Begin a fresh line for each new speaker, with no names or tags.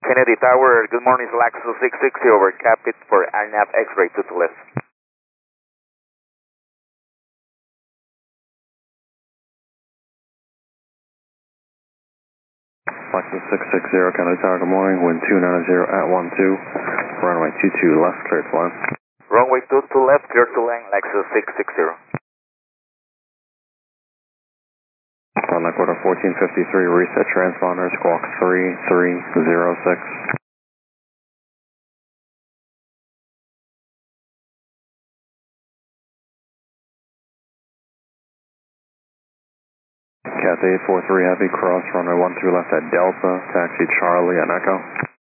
Kennedy Tower, good morning, Laxo 660 over, capit for RNAV X-ray to the left.
Lexus 660, Kennedy Tower, good morning, wind 290 at 12, runway 22 left, clear to land.
Runway 22 left, clear to land, Lexus 660.
On Ecuador 1453, reset transponders, squawk 3306. Cat 843 Heavy, cross runway 12 left at Delta, taxi Charlie and Echo.